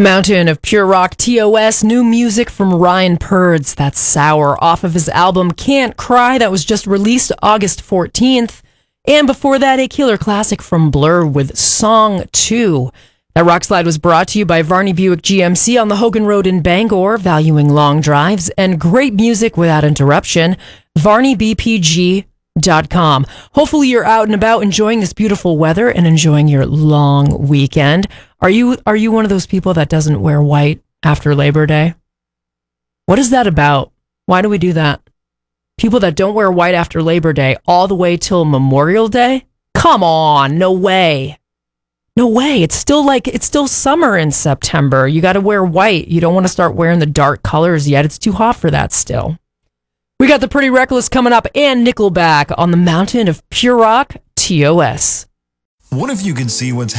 Mountain of Pure Rock, TOS, new music from Ryan Purds, that's Sour, off of his album Can't Cry, that was just released August 14th. And before that, a killer classic from Blur with Song 2. That rock slide was brought to you by Varney Buick GMC on the Hogan Road in Bangor, valuing long drives and great music without interruption. VarneyBPG.com. Hopefully you're out and about enjoying this beautiful weather and enjoying your long weekend. Are you one of those people that doesn't wear white after Labor Day? What is that about? Why do we do that? People that don't wear white after Labor Day all the way till Memorial Day? Come on, no way. No way. It's still summer in September. You got to wear white. You don't want to start wearing the dark colors yet. It's too hot for that still. We got the Pretty Reckless coming up and Nickelback on the Mountain of Pure Rock, TOS. What if you could see what's